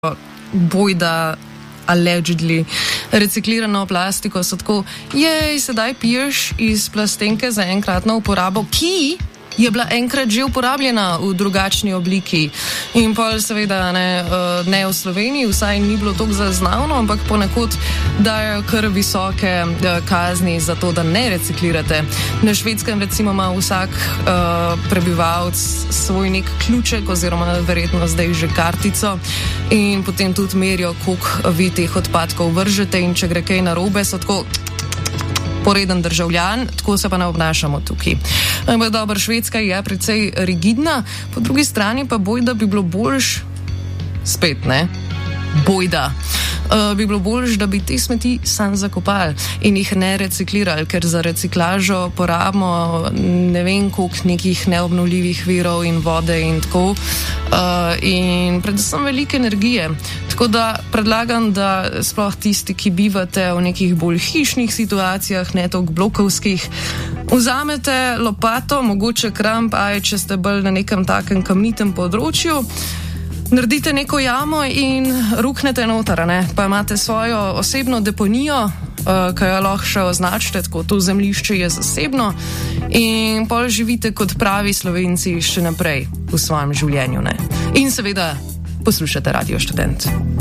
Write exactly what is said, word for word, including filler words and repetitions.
bojda allegedly reciklirano plastiko, so tako, jej, sedaj piješ iz plastenke za enkratno uporabo, ki je bila enkrat že uporabljena v drugačni obliki. In pol seveda ne, ne v Sloveniji, vsaj ni bilo toliko zaznavno, ampak ponekod dajo kar visoke kazni za to, da ne reciklirate. Na Švedskem recimo ima vsak uh, prebivalc svoj nek ključek oziroma verjetno zdaj že kartico in potem tudi merijo, koliko vi teh odpadkov vržete in če gre kaj narobe, so tako poreden državljan, tako se pa ne obnašamo tukaj. Ampak dobro, Švedska je precej rigidna, po drugi strani pa bojda bi bilo boljš, spet ne, bojda, uh, bi bilo boljš, da bi te smeti sam zakopali in jih ne reciklirali, ker za reciklažo porabimo ne vem koliko nekih neobnovljivih virov in vode in tako uh, in predvsem velike energije. Tako da predlagam, da sploh tisti, ki bivate v nekih bolj hišnih situacijah, ne toliko blokovskih, vzamete lopato, mogoče kramp, aj če ste bolj na nekem takem kamnitem področju, naredite neko jamo in ruknete noter, ne? Pa imate svojo osebno deponijo, uh, ki jo lahko še označite, tako to zemljišče je zasebno in pol živite kot pravi Slovenci še naprej v svojem življenju, ne? In seveda poslušate Radio Študent.